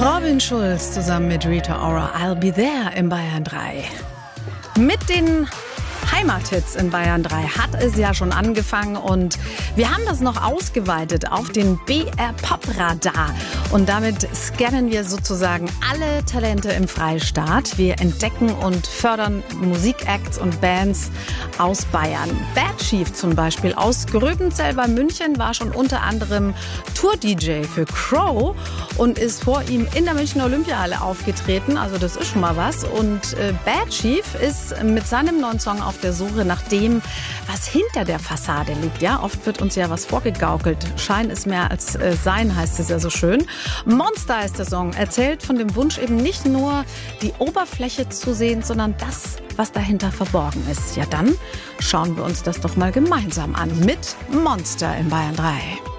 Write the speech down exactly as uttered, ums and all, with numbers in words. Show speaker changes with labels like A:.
A: Robin Schulz zusammen mit Rita Ora, I'll Be There in Bayern drei. Mit den Heimathits in Bayern drei hat es ja schon angefangen und wir haben das noch ausgeweitet auf den B R Pop Radar und damit scannen wir sozusagen alle Talente im Freistaat. Wir entdecken und fördern Musikacts und Bands aus Bayern. Bad Chief zum Beispiel aus Gröbenzell bei München war schon unter anderem Tour-D J für Crow und ist vor ihm in der Münchner Olympiahalle aufgetreten, also das ist schon mal was. Und äh, Bad Chief ist mit seinem neuen Song auf der Suche nach dem, was hinter der Fassade liegt. Ja, oft wird uns ja was vorgegaukelt. Schein ist mehr als äh, Sein, heißt es ja so schön. Monster ist der Song, erzählt von dem Wunsch eben nicht nur die Oberfläche zu sehen, sondern das, was dahinter verborgen ist. Ja, dann schauen wir uns das doch mal gemeinsam an mit Monster in Bayern drei.